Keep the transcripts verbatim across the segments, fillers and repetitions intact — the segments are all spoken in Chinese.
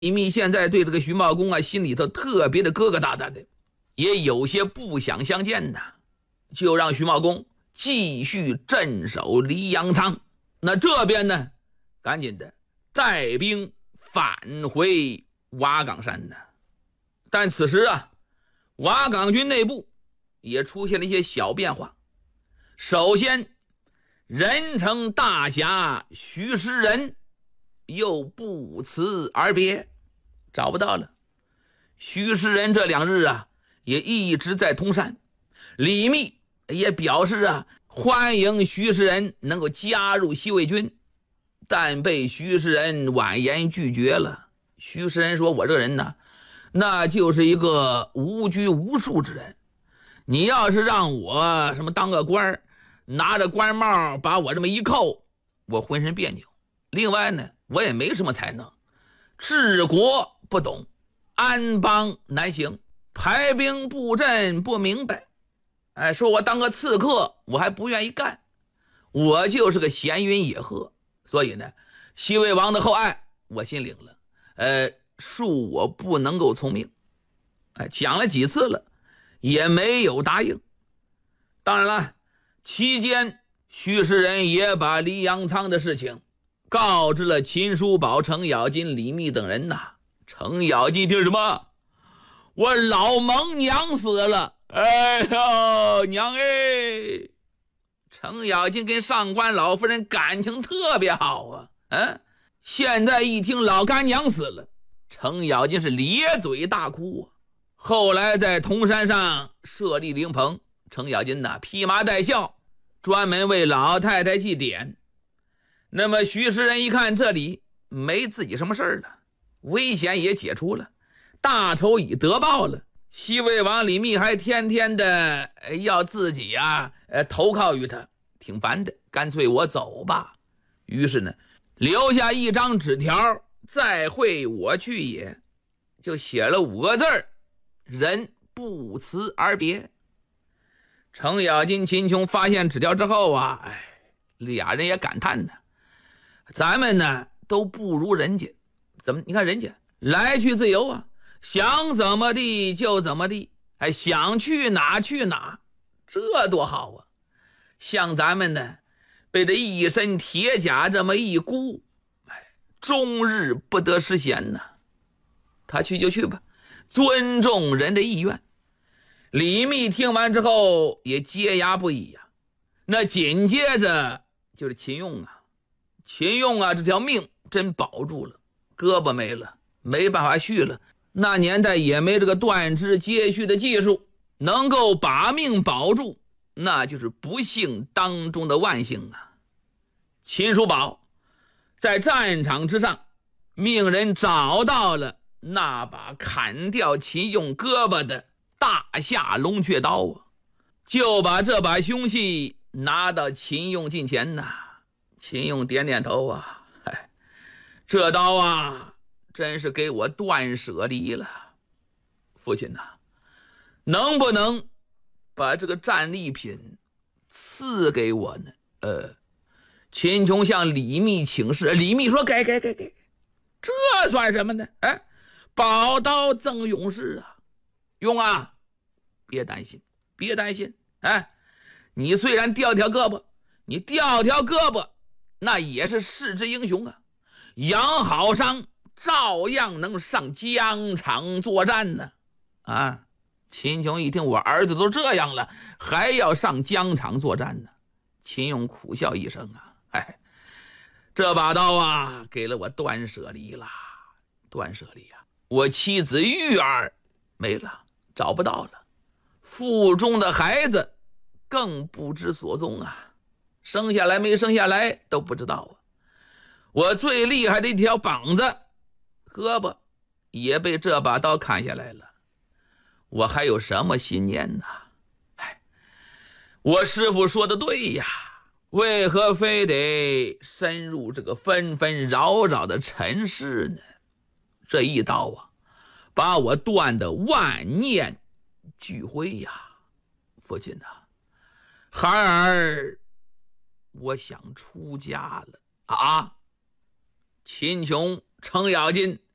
李密现在对这个徐茂公啊，心里头特别的疙疙瘩瘩的，也有些不想相见呐，就让徐茂公继续镇守黎阳仓。那这边呢，赶紧的带兵返回瓦岗山呢。但此时啊，瓦岗军内部也出现了一些小变化。首先，人称大侠徐师仁又不辞而别，找不到了。徐师仁这两日啊，也一直在通山。李密也表示啊，欢迎徐师仁能够加入西魏军，但被徐师仁婉言拒绝了。徐师仁说：“我这个人呢，那就是一个无拘无束之人。你要是让我什么当个官，拿着官帽把我这么一扣，我浑身别扭。另外呢，我也没什么才能，治国不懂，安邦难行，排兵布阵不明白。哎，说我当个刺客，我还不愿意干。我就是个闲云野鹤，所以呢，西魏王的厚爱我心领了，呃，恕我不能够从命。哎，讲了几次了，也没有答应。当然了，期间徐师仁也把黎阳仓的事情告知了秦叔宝、程咬金、李密等人呐。程咬金听什么？我老蒙娘死了！哎呦，娘哎！程咬金跟上官老夫人感情特别好啊，嗯，现在一听老干娘死了，程咬金是咧嘴大哭啊。后来在铜山上设立灵棚，程咬金呐披麻戴孝，专门为老太太祭典。那么徐师仁一看这里没自己什么事儿了，危险也解除了，大仇已得报了，西魏王李密还天天的要自己啊呃投靠于他，挺烦的，干脆我走吧。于是呢，留下一张纸条，再会我去也，就写了五个字儿，人不辞而别。程咬金、秦琼发现纸条之后啊，哎，俩人也感叹呢，咱们呢都不如人家。怎么？你看人家来去自由啊，想怎么地就怎么地，还想去哪去哪，这多好啊！像咱们呢，被这一身铁甲这么一箍，哎，终日不得实闲呐。他去就去吧，尊重人的意愿。李密听完之后也接牙不已呀、啊。那紧接着就是秦用啊，秦用啊，这条命真保住了，胳膊没了，没办法续了。那年代也没这个断肢接续的技术，能够把命保住，那就是不幸当中的万幸啊。秦叔宝在战场之上，命人找到了那把砍掉秦用胳膊的大夏龙雀刀啊，就把这把凶器拿到秦用近前呐。秦用点点头啊，哎，这刀啊，真是给我断舍离了。父亲呐、啊，能不能把这个战利品赐给我呢？呃，秦琼向李密请示，李密说：“给给给给，这算什么呢？哎，宝刀赠勇士啊！用啊，别担心，别担心。哎，你虽然掉条胳膊，你掉条胳膊，那也是士之英雄啊！养好伤，照样能上疆场作战呢。啊！”秦琼一听，我儿子都这样了，还要上疆场作战呢。秦勇苦笑一声啊，哎，这把刀啊，给了我断舍离了，断舍离啊！我妻子玉儿没了，找不到了，腹中的孩子更不知所踪啊，生下来没生下来都不知道啊。我最厉害的一条膀子、胳膊也被这把刀砍下来了。我还有什么信念呢？哎，我师父说的对呀，为何非得深入这个纷纷扰扰的尘世呢？这一刀啊，把我断得万念俱灰呀！父亲呐、啊，孩儿，我想出家了啊！秦琼、程咬金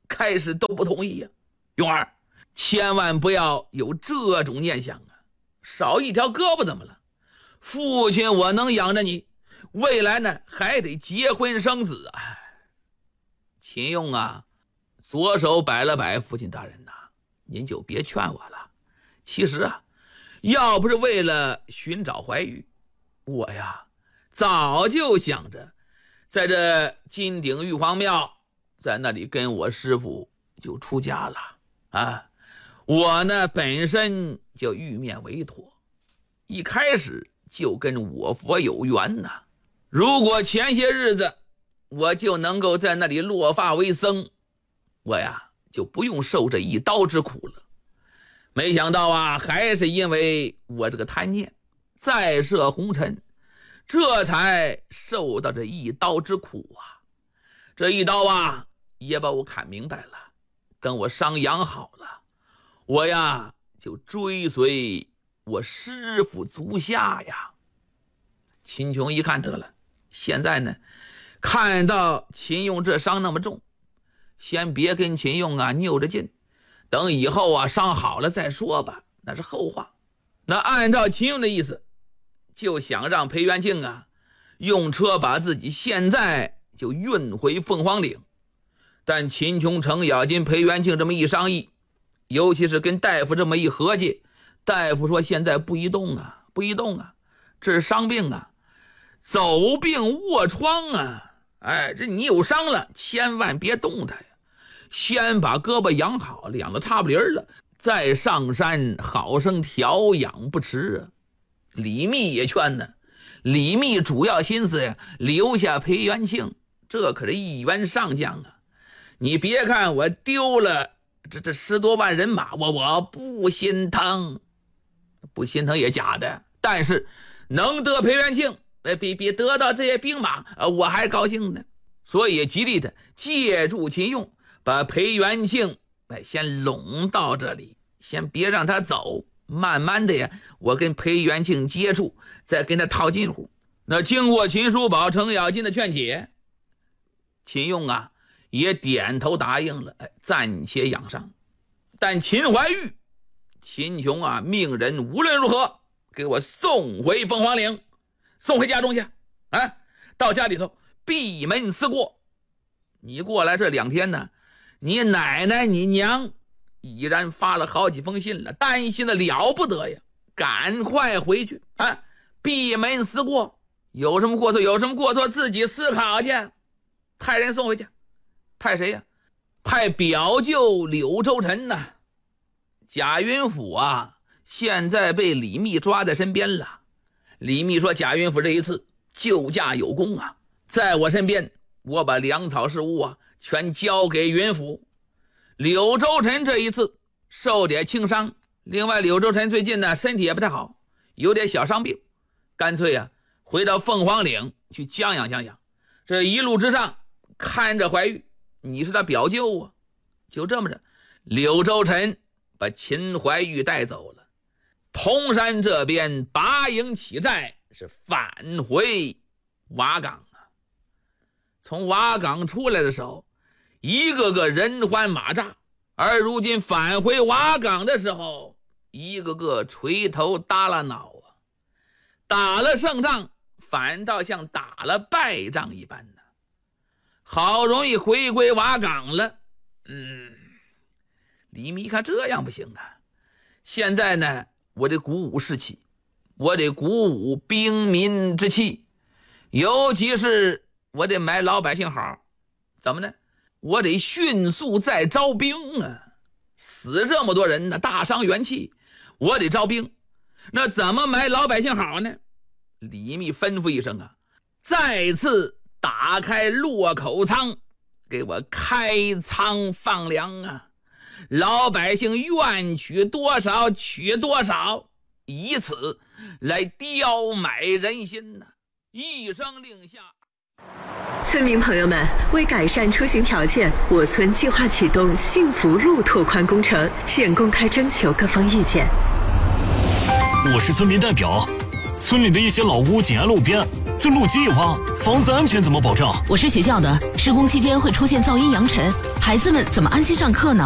开始都不同意呀。勇儿，千万不要有这种念想啊！少一条胳膊怎么了？父亲我能养着你，未来呢还得结婚生子啊。秦用啊，左手摆了摆，父亲大人呐、啊，您就别劝我了。其实啊，要不是为了寻找怀玉，我呀早就想着在这金鼎玉皇庙，在那里跟我师父就出家了啊。我呢本身就玉面为陀，一开始就跟我佛有缘呐。如果前些日子我就能够在那里落发为僧，我呀就不用受这一刀之苦了。没想到啊，还是因为我这个贪念再涉红尘，这才受到这一刀之苦啊。这一刀啊也把我砍明白了，等我伤养好了，我呀就追随我师父足下呀。秦琼一看得了，现在呢看到秦用这伤那么重，先别跟秦用啊拗着劲，等以后啊伤好了再说吧，那是后话。那按照秦用的意思，就想让裴元庆啊用车把自己现在就运回凤凰岭。但秦琼、程咬金、裴元庆这么一商议，尤其是跟大夫这么一合计，大夫说现在不宜动啊，不宜动啊，这是伤病啊，走病卧疮啊。哎，这你有伤了，千万别动它呀，先把胳膊养好，养得差不离了，再上山好生调养不迟啊。李密也劝呢，李密主要心思呀，留下裴元庆，这可是一员上将啊。你别看我丢了这这十多万人马，我我不心疼，不心疼也假的。但是能得裴元庆，比比得到这些兵马，我还高兴呢。所以也极力的借助秦用，把裴元庆先拢到这里，先别让他走。慢慢的呀，我跟裴元庆接触，再跟他套近乎。那经过秦叔宝、程咬金的劝解，秦用啊也点头答应了，暂且养伤。但秦怀玉、秦琼啊，命人无论如何给我送回凤凰岭，送回家中去啊！到家里头闭门思过。你过来这两天呢，你奶奶、你娘已然发了好几封信了，担心的了不得呀！赶快回去啊！闭门思过，有什么过错，有什么过错自己思考去，派人送回去。派谁呀？派表舅柳州臣呐。贾云甫啊，现在被李密抓在身边了。李密说贾云甫这一次救驾有功啊，在我身边，我把粮草事务啊全交给云甫。柳州臣这一次受点轻伤，另外柳州臣最近呢身体也不太好，有点小伤病，干脆啊回到凤凰岭去将养将养。这一路之上看着怀玉，你是他表舅啊。就这么着，柳州臣把秦怀玉带走了。铜山这边拔营起寨，是返回瓦岗啊。从瓦岗出来的时候，一个个人欢马乍，而如今返回瓦岗的时候，一个个垂头耷拉脑啊。打了胜仗，反倒像打了败仗一般呢。好容易回归瓦岗了，嗯，李密一看这样不行啊，现在呢，我得鼓舞士气，我得鼓舞兵民之气，尤其是我得买老百姓好。怎么呢？我得迅速再招兵啊！死这么多人呢，大伤元气，我得招兵。那怎么买老百姓好呢？李密吩咐一声啊，再次打开落口仓，给我开仓放粮啊！老百姓愿取多少取多少，以此来雕买人心呐、啊！一声令下， 村民朋友们，为改善出行条件，我村计划启动幸福路拓宽工程，现公开征求各方意见。 我是村民代表，村里的一些老屋紧挨路边， 这路基一挖，房子安全怎么保障？ 我是学校的，施工期间会出现噪音扬尘，孩子们怎么安心上课呢？